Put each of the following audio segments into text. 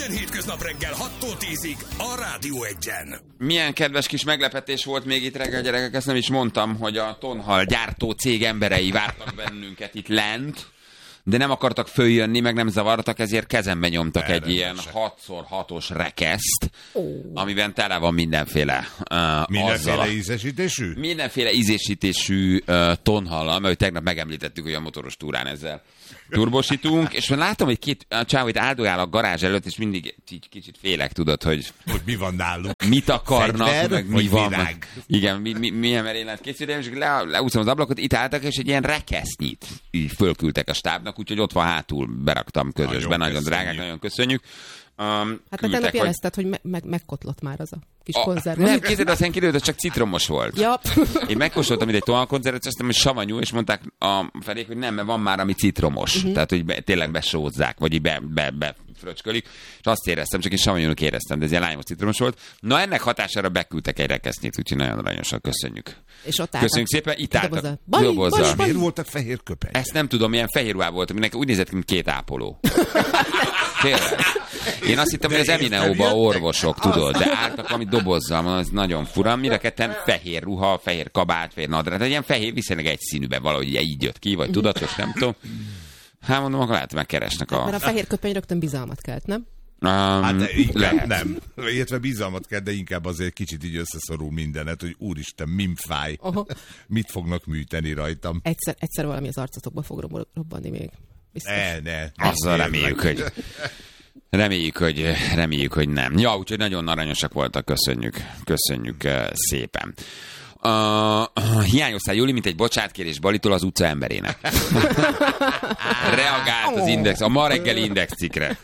Minden hétköznap reggel 6-tól 10-ig a Rádió Egyen. Milyen kedves kis meglepetés volt még itt reggel, gyerekek, ezt nem is mondtam, hogy a tonhal gyártó cég emberei vártak bennünket itt lent, de nem akartak följönni, meg nem zavartak, ezért kezembe nyomtak egy ilyen 6x6-os rekeszt, amiben tele van mindenféle mindenféle ízesítésű? Mindenféle ízesítésű tonhallal, mert tegnap megemlítettük, hogy a motoros túrán ezzel turbosítunk, és már látom, hogy két csávó itt áldogál a garázs előtt, és mindig így kicsit félek, tudod, hogy mi van náluk. Mit akarnak, Fegyver, meg mi van. Meg, igen, milyen merénylet készültem, és leúszom az ablakot, itt álltak, és egy ilyen rekesznyit így fölküldtek a stábnak, úgyhogy ott van hátul, beraktam közösben, nagyon drágák, nagyon köszönjük. Hát tegnap jelezted, hogy megkotlott már az a kis konzerv. Nem, kézed, aztán kiderült, hogy csak citromos volt. Ja. Én megkóstoltam egy tonhalkonzervet, és azt mondtam, hogy savanyú, és mondták a felék, hogy nem, mert van már, ami citromos. Tehát, hogy tényleg besózzák, vagy befröcskölik. És azt éreztem, csak én savanyúnak éreztem, de ez ilyen lányos citromos volt. Na, ennek hatására beküldtek egy rekesznyit, úgyhogy nagyon aranyosan köszönjük. És ott köszönjük szépen, itt álltak. Dobozzal. Miért voltak fehér köpenyek? Ezt nem tudom, milyen fehér ruhá volt, aminek úgy nézett, mint két ápoló. Tényleg. Én azt hittem, hogy az Emineóban orvosok, tudod, de álltak valami dobozzal, az nagyon fura. Mire ketten fehér ruha, fehér kabát, fehér nadrág, tehát ilyen fehér viszonylag egyszínűben valahogy így jött ki, vagy tudatos, nem tudom. Hát mondom, akkor lehet, megkeresnek a... Mert a fehér köpeny rögtön bizalmat kelt, nem? Hát inkább nem. Illetve bizalmat kell, de inkább azért kicsit így összeszorul mindenet, hogy úristen, mimfáj. Mit fognak műteni rajtam? Egyszer valami az arcotokba fog robbanni még. Ne. Azzal reméljük, hogy nem. Ja, úgyhogy nagyon aranyosak voltak, köszönjük szépen. Hiányoztál, Júli, mint egy bocsánatkérés Balitól az utca emberének. Reagált az Index, a ma reggeli Index cikkre.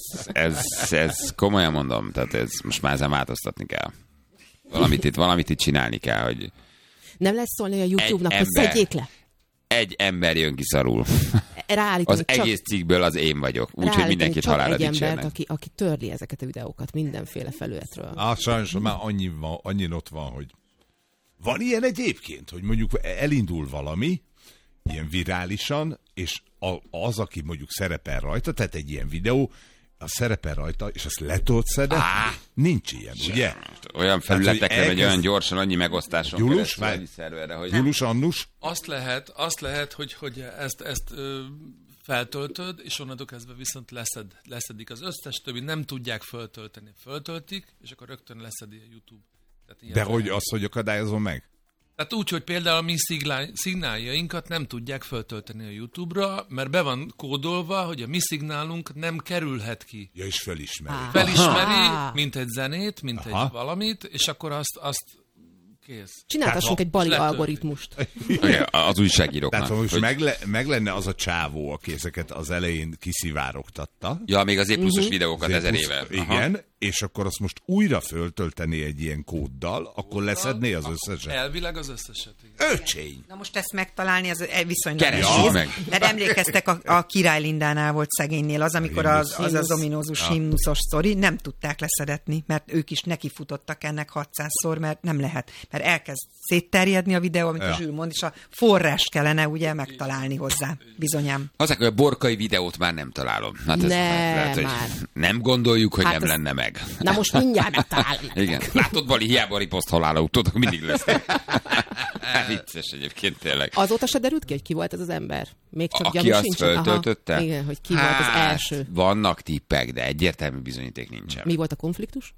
Ez komolyan mondom, tehát ez most már ezen változtatni kell. Valamit itt csinálni kell, hogy... Nem lesz szólni a YouTube-nak, hogy szedjék le. Egy ember jön ki szarul. Az egész cikkből az én vagyok. Úgyhogy mindenkit halálra dicsérnek. Egy embert, aki törli ezeket a videókat mindenféle felületről. Sajnos már annyi ott van, hogy van ilyen egyébként, hogy mondjuk elindul valami, ilyen virálisan, és az, aki mondjuk szerepel rajta, tehát egy ilyen videó, a szerepel rajta, és azt le tudod szedni? Nincs ilyen, ugye? Olyan felületekre, vagy olyan gyorsan, annyi megosztáson Gyulus, keresztül, szerverre, hogy... Gyulus, Annus? Azt lehet, hogy ezt feltöltöd, és onnantól kezdve viszont leszedik az összes többi, nem tudják föltölteni. Föltöltik, és akkor rögtön leszedi a YouTube. De hogy akadályozom meg? Tehát úgy, hogy például a mi szignáljainkat nem tudják föltölteni a YouTube-ra, mert be van kódolva, hogy a mi szignálunk nem kerülhet ki. Ja, és felismeri. Felismeri, mint egy zenét, mint egy valamit, és akkor azt kész. Csináltassunk egy bali algoritmust. Az újságíróknak. Tehát most meg lenne az a csávó, aki ezeket az elején kiszivárogtatta. Ja, még az E+-os videókat 1000 éve. Igen, és akkor azt most újra föltölteni egy ilyen kóddal, akkor leszedné az összeset. Elvileg az összeset. Öcsény! Na most ezt megtalálni, az viszonylag nehéz. Meg. Mert emlékeztek, a Király Lindánál volt szegénynél az, amikor az ominózus himnuszos sztori, nem tudták leszedetni, mert ők is nekifutottak ennek 600-szor, mert nem lehet. Mert elkezd szétterjedni a videó, amit a Zsül mond, és a forrást kellene ugye megtalálni hozzá, bizonyám. Azok, hogy a Borkai videót már nem találom. Hát lehet, nem gondoljuk, hogy nem lenne meg. Na most mindjárt megtalálom. Igen. Látod, Bali, hiába riposzt halála utódok, mindig lesz. Vicces egyébként tényleg. Azóta se derült ki, hogy ki volt ez az ember? Még csak aki azt föltöltötte? Igen, hogy ki volt az első. Vannak tippek, de egyértelmű bizonyíték nincsen. Mi volt a konfliktus?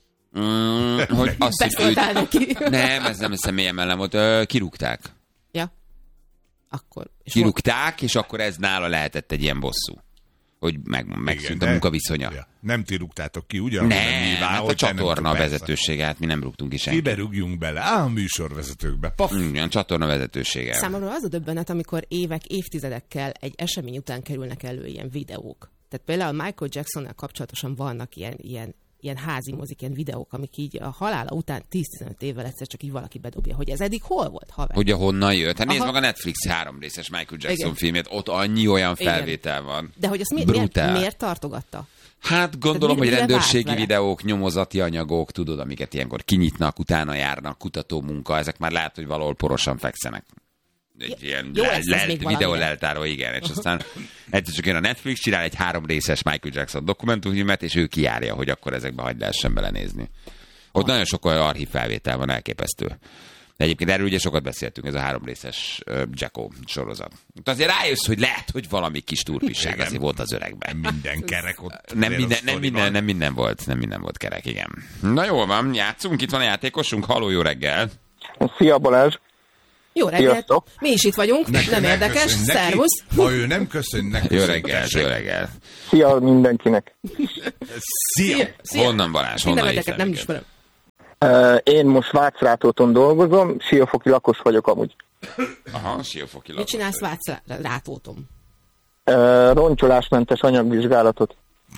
Hogy azt beszéltál neki? Nem, ez nem személyen mellem volt. Kirúgták. Ja. Akkor. Kirúgták, és akkor ez nála lehetett egy ilyen bosszú. Hogy megszűnt a munkaviszonya. Ja. Nem ti rúgtátok ki, ugye? Nem, hát a csatorna vezetősége, hát mi nem rúgtunk ki senkit. Kibe rúgjunk bele? A műsorvezetőkbe. Igen, csatorna vezetősége. Számomra az a döbbenet, amikor évek, évtizedekkel egy esemény után kerülnek elő ilyen videók. Tehát például Michael Jacksonnal kapcsolatosan vannak ilyen házi mozik, ilyen videók, amik így a halála után 10-15 évvel egyszer csak így valaki bedobja, hogy ez eddig hol volt, haver? Ugye honnan jött? Hát nézd meg a Netflix 3 részes Michael Jackson filmét, ott annyi olyan felvétel van. De hogy azt miért tartogatta? Hát gondolom, hogy rendőrségi videók, nyomozati anyagok, tudod, amiket ilyenkor kinyitnak, utána járnak, kutatómunka, ezek már lehet, hogy valahol porosan fekszenek. egy ilyen jó, ez még videóleltáró, igen, és aztán egyszer csak jön a Netflix, csinál egy 3 részes Michael Jackson dokumentumfilmet, és ő kijárja, hogy akkor ezekbe hagyd lehessen belenézni. Ott nagyon sok olyan archív felvétel van, elképesztő. De egyébként erről ugye sokat beszéltünk, ez a 3 részes Jacko sorozat. De azért rájössz, hogy lehet, hogy valami kis turpisság azért volt az öregben. Minden kerek ott. Nem minden volt kerek, igen. Na jól van, játszunk, itt van a játékosunk, halló, jó reggel. Szia Balázs! Jó reggelt! Mi is itt vagyunk, nem érdekes, szervusz! Ha ő nem köszön neki. Jó reggel. Szia mindenkinek! Szia! Honnan Balázs? Honnan Mindeneteket nem ismerem. Én most Vácrátóton dolgozom, Siófoki lakos vagyok amúgy. Aha, Siófoki lakos. Mit csinálsz Vácrátóton? Roncsolásmentes anyagvizsgálatot.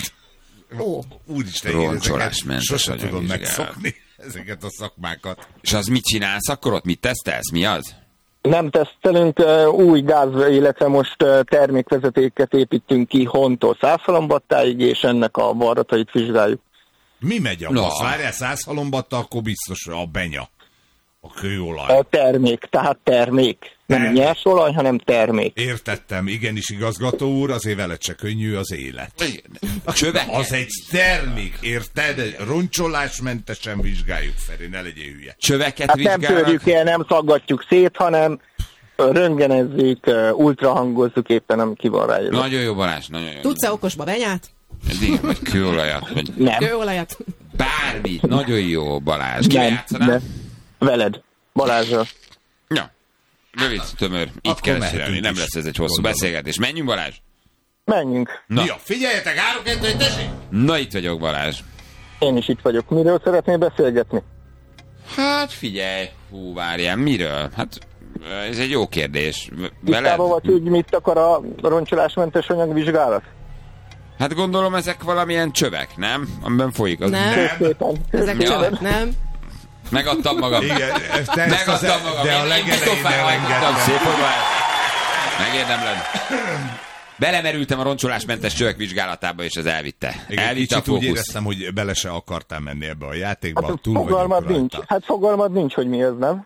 Ó. Úristen, roncsolásmentes sosem tudom anyagvizsgálat. megszokni ezeket a szakmákat. És az mit csinálsz akkor ott? Mit tesztelsz? Mi az? Nem tesztelünk, új gáz, illetve most termékvezetéket építünk ki Hontól Szászhalombattáig, és ennek a varratait vizsgáljuk. Mi megy a basz? Várjál, 100 halombatta, akkor biztos a benya. A kőolaj. A termék. Nem nyers olaj, hanem termék. Értettem, igenis igazgató úr, azért veled se könnyű az élet. A csövek? Az egy termék, érted? Roncsolásmentesen vizsgáljuk, Feri, ne legyél hülye. Csöveket Hát nem vizsgálnak? törjük el, nem szaggatjuk szét, hanem röntgenezzük, ultrahangozzuk éppen, ami ki van ráírva. Nagyon jó, Balázs, nagyon jó. Tudsz-e okosba benyát? Igen, vagy kőolajat, vagy Nem. Kőolajat? bármit. Nagyon jó, Balázs. Kivel játszanál? Veled, Balázsra. Ja. Rövid, tömör. Így Akkor kell mehetünk csinálni. Nem is. lesz ez egy hosszú Gondolom. beszélgetés. Menjünk, Balázs? Menjünk. Na. Ja, figyeljetek, 3-2-1, tessék! Na, itt vagyok, Balázs. Én is itt vagyok. Miről szeretnél beszélgetni? Hát figyelj, várjál, miről? Hát ez egy jó kérdés. Tisztában vagy, hogy mit akar a roncsolásmentes anyagvizsgálat? Hát gondolom ezek valamilyen csövek, nem? Amiben folyik az. Nem. Szépen. Ezek Ja. csövek, nem? Megadtam magam. Igen, te ezt Megadtam magam. de a Én legelején bitofára hajtottam. elengedtem. Szép vagy, Balázs. Megérdemled. Belemerültem a roncsolásmentes csövek vizsgálatába, és ez elvitte. Igen, Elvitte a kicsit úgy fókusz. éreztem, hogy bele se akartál menni ebbe a játékba. Hát Túl vagyunk fogalmad nincs. rajta. Hát fogalmad nincs, hogy mi ez, nem?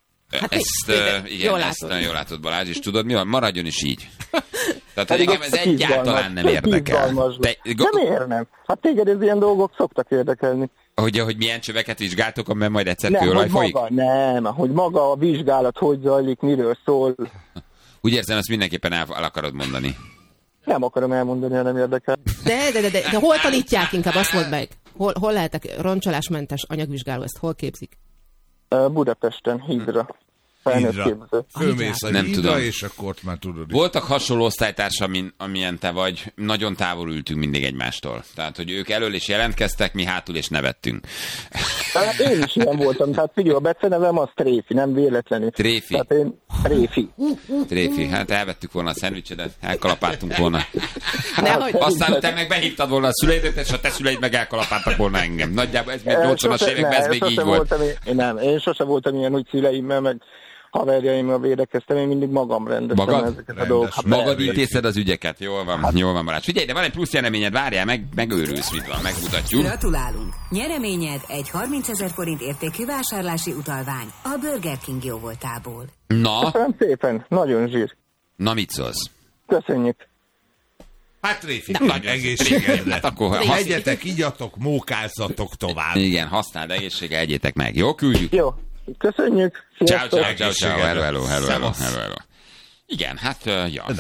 Ezt, igen, jól ezt látod. nagyon jól látod, Balázs, és tudod mi van? Maradjon is így. Tehát, hogy Pedig engem ez tök egyáltalán izgalmas, nem tök érdekel. izgalmas. Te, De miért nem? Hát téged ez ilyen dolgok szoktak érdekelni. hogy milyen csöveket vizsgáltok, amiben majd egyszer Nem, kőolaj hogy folyik? hogy maga a vizsgálat hogy zajlik, miről szól. Úgy érzem, ezt mindenképpen el akarod mondani. Nem akarom elmondani, ha nem érdekel. De hol tanítják inkább, azt mondd meg. Hol lehetek roncsolásmentes anyagvizsgáló, ezt hol képzik? Budapesten, Hídra. Felnőtt Hídra. képző. Fölmész a Nem hídra, tudom. és akkor ott már tudod. Voltak hasonló osztálytársam, amilyen te vagy, nagyon távol ültünk mindig egymástól. Tehát, hogy ők elől is jelentkeztek, mi hátul és nevettünk. Hát én is ilyen voltam, tehát figyelj, a becenevem az Tréfi, nem véletlenül. Tréfi. Tehát én Tréfi. Tréfi, hát elvettük volna a szendvicsedet, elkalapáltunk volna. Nehogy. Aztán te meg behívtad volna a szüleidet, és a te szüleid meg elkalapáltak volna engem. Nagyjából ez még 80-as években ez még így volt. Én sose voltam ilyen, úgy szüleimmel, meg haverjaimmal védekeztem, én mindig magam rendeztem Magad? ezeket a dolgokat. Hát Magad persze. intézed az ügyeket. Jól van, Balázs. Figyelj, de van egy plusz jeleményed, várjál, megőrülsz, mit van, megmutatjuk. Gratulálunk! Nyereményed egy 30 000 forint értékű vásárlási utalvány a Burger King jóvoltából. Na, Köszönöm szépen, nagyon zsír. na mit szólsz? Köszönjük. Hát Tréfi, Nagyon egészségedre. Hát akkor Egyetek, igyatok, mókázzatok tovább. igen, használd egészséggel, egyétek meg. Jó, küldjük. Jó, köszönjük. Ciao, Sziasztok. ciao, ciao, ciao. Hello. Szevasz. Igen, hát, ja. Na.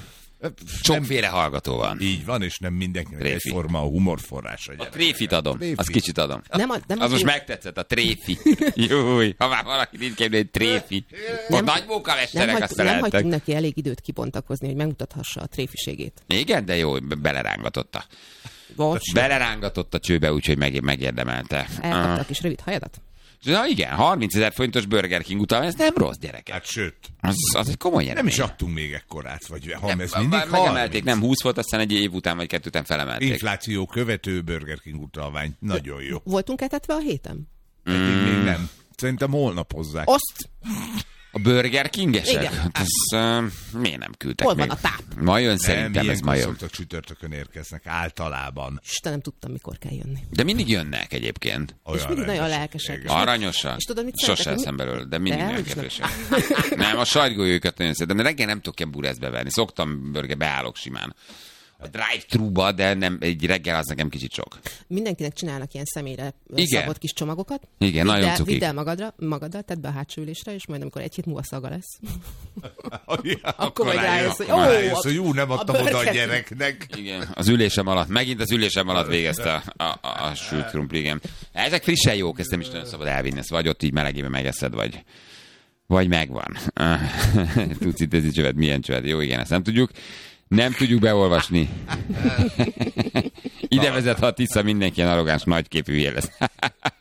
Sokféle hallgató van. Így van, és nem mindenkinek Tréfi. egyforma a humorforrása. A tréfit adom, Tréfi. azt kicsit adom. Nem Az most megtetszett, a tréfi. Júj, ha már valaki nincs képni, egy tréfi. A nagy munkamesterek azt nem feleltek. hagytunk neki elég időt kibontakozni, hogy megmutathassa a tréfiségét. Igen, de jó, belerángatott Bocs, Belerángatott a csőbe, úgyhogy megérdemelte. elkapta a kis rövid hajadat. Na igen, 30 000 forintos Burger King utalvány, ez nem rossz, gyerekek. Hát sőt, Az egy komoly nem jelenmény. is adtunk még ekkorát, vagy ha Nem, ez mindig megemelték, 30. nem 20 volt, aztán egy év után vagy 2 után felemelték. Infláció követő Burger King utalvány. Nagyon jó. Voltunk etetve a héten? Eddig még nem. Szerintem holnap hozzák. Azt! A Burger King-esek? Igen. Miért nem küldtek Hol még? van a táp? Ma jön szerintem, ez ma jön. szoktak csütörtökön érkeznek általában. Istenem, tudtam, mikor kell jönni. De mindig jönnek egyébként. És mindig nagyon lelkesek. Aranyosak. És tudod, mit Sose szeretek? eszem belőle, de mindig De, nagyon hogy is kedvesek. Nem, a sajtgolyóikat nagyon szeretem, de reggel nem tudok ilyen bureszbe venni. Szoktam burger, beállok simán. A drive-thru-ba, de nem, egy reggel az nekem kicsit sok. Mindenkinek csinálnak ilyen személyre Igen. szabott kis csomagokat. Igen, nagyon cukik. Vidd el magaddal, tedd be a hátsó ülésre, és majd amikor egy hét múlva szaga lesz. Akkor majd rájössz, hogy hogy nem adtam oda a gyereknek. Igen, az ülésem alatt, megint az ülésem alatt végezte a sült krumpli, igen. Ezek frissen jók, ezt nem is nagyon szabad elvinni, ezt vagy ott így melegében megeszed, vagy megvan. Tudsz itt ez csövet, milyen csövet? Jó, igen, ezt nem tudjuk. Nem tudjuk beolvasni. Ide vezet, ha Tisza mindenki ilyen arrogáns, nagyképű hülye lesz.